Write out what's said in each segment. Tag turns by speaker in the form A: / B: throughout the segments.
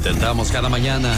A: intentamos cada mañana.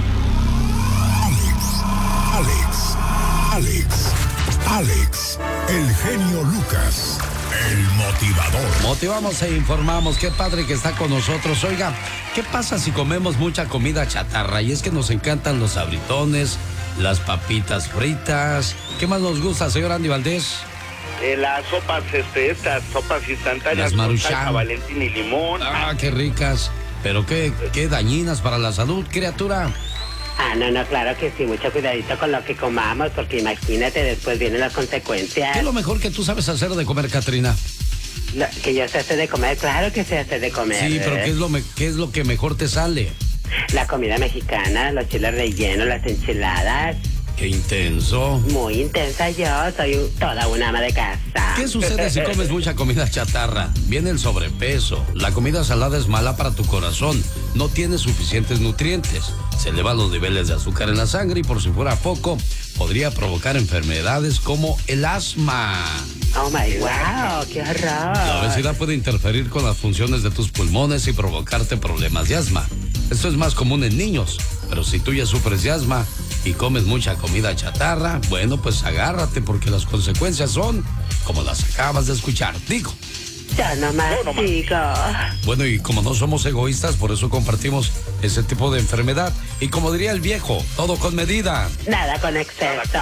B: Alex, el genio Lucas, el motivador.
A: Motivamos e informamos. Qué padre que está con nosotros. Oiga, ¿qué pasa si comemos mucha comida chatarra? Y es que nos encantan los sabritones, las papitas fritas. ¿Qué más nos gusta, señor Andy Valdés?
C: Las sopas, estas sopas instantáneas.
A: Las Maruchan.
C: Con salsa Valentín y limón.
A: Ah, qué ricas. Pero qué dañinas para la salud, criatura.
D: No, claro que sí, mucho cuidadito con lo que comamos, porque imagínate, después vienen las consecuencias.
A: ¿Qué es lo mejor que tú sabes hacer de comer, Catrina?
D: Que yo sé hacer de comer, claro que sé hacer de comer.
A: Sí, pero ¿qué es lo que mejor te sale?
D: La comida mexicana, los chiles rellenos, las enchiladas.
A: ¡Qué intenso!
D: Muy intensa yo, soy toda una ama de casa.
A: ¿Qué sucede si comes mucha comida chatarra? Viene el sobrepeso. La comida salada es mala para tu corazón. No tiene suficientes nutrientes. Se elevan los niveles de azúcar en la sangre y por si fuera poco, podría provocar enfermedades como el asma.
D: Oh my wow, qué horror.
A: La obesidad puede interferir con las funciones de tus pulmones y provocarte problemas de asma. Esto es más común en niños, pero si tú ya sufres de asma y comes mucha comida chatarra, bueno, pues agárrate porque las consecuencias son como las acabas de escuchar. Digo.
D: Yo nomás digo.
A: Bueno, y como no somos egoístas, por eso compartimos ese tipo de enfermedad. Y como diría el viejo, todo con medida.
D: Nada con exceso.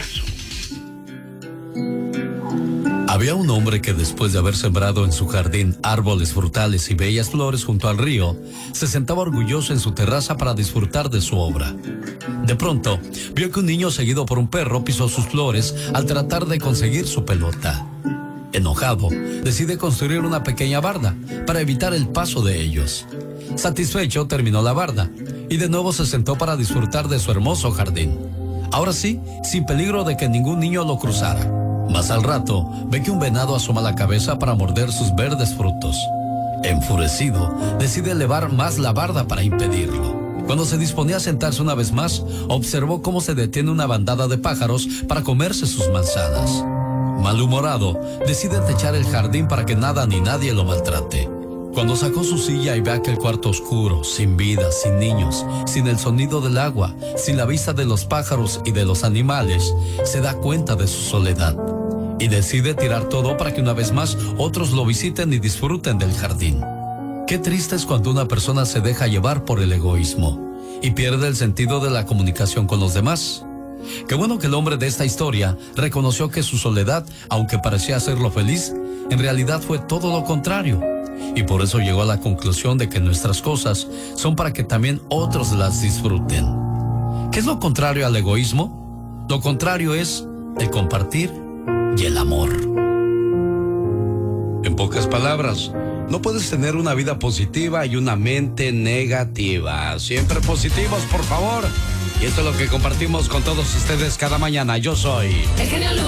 E: Había un hombre que después de haber sembrado en su jardín árboles frutales y bellas flores junto al río, se sentaba orgulloso en su terraza para disfrutar de su obra. De pronto, vio que un niño seguido por un perro pisó sus flores al tratar de conseguir su pelota. Enojado, decide construir una pequeña barda para evitar el paso de ellos. Satisfecho, terminó la barda y de nuevo se sentó para disfrutar de su hermoso jardín. Ahora sí, sin peligro de que ningún niño lo cruzara. Más al rato, ve que un venado asoma la cabeza para morder sus verdes frutos. Enfurecido, decide elevar más la barda para impedirlo. Cuando se disponía a sentarse una vez más, observó cómo se detiene una bandada de pájaros para comerse sus manzanas. Malhumorado, decide techar el jardín para que nada ni nadie lo maltrate. Cuando sacó su silla y ve aquel cuarto oscuro, sin vida, sin niños, sin el sonido del agua, sin la vista de los pájaros y de los animales, se da cuenta de su soledad y decide tirar todo para que una vez más otros lo visiten y disfruten del jardín. Qué triste es cuando una persona se deja llevar por el egoísmo y pierde el sentido de la comunicación con los demás. Qué bueno que el hombre de esta historia reconoció que su soledad, aunque parecía hacerlo feliz, en realidad fue todo lo contrario. Y por eso llegó a la conclusión de que nuestras cosas son para que también otros las disfruten. ¿Qué es lo contrario al egoísmo? Lo contrario es el compartir y el amor.
A: En pocas palabras, no puedes tener una vida positiva y una mente negativa. Siempre positivos, por favor. Y esto es lo que compartimos con todos ustedes cada mañana. Yo soy...